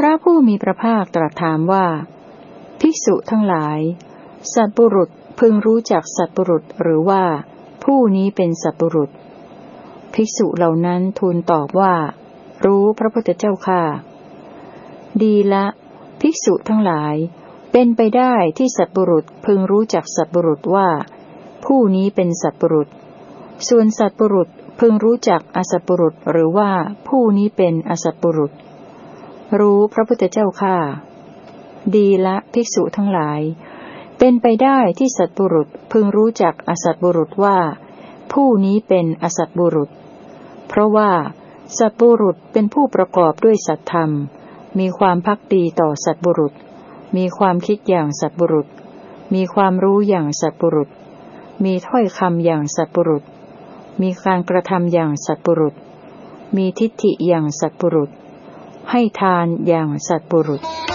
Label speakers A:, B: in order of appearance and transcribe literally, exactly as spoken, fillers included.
A: ระผู้มีพระภาคตรัสถามว่าภิกษุทั้งหลายสัตบุรุษพึงรู้จักสัตบุรุษหรือว่าผู้นี้เป็นสัตบุรุษภิกษุเหล่านั้นทูลตอบว่ารู้พระพุทธเจ้าค่ะดีละภิกษุทั้งหลายเป็นไปได้ที่สัตบุรุษพึงรู้จักสัตบุรุษว่าผู้นี้เป็นสัตบุรุษส่วนสัตบุรุษพึงรู้จักอสัตบุรุษหรือว่าผู้นี้เป็นอสัตบุรุษรู้พระพุทธเจ้าค่ะดีละภิกษุทั้งหลายเป็นไปได้ที่สัตบุรุษพึงรู้จักอสัตบุรุษว่าผู้นี้เป็นอสัตบุรุษเพราะว่าสัตบุรุษเป็นผู้ประกอบด้วยสัตธรรมมีความภักดีต่อสัตบุรุษมีความคิดอย่างสัตบุรุษมีความรู้อย่างสัตบุรุษมีถ้อยคำอย่างสัตบุรุษมีการกระทำอย่างสัตบุรุษมีทิฏฐิอย่างสัตบุรุษให้ทานอย่างสัตบุรุษ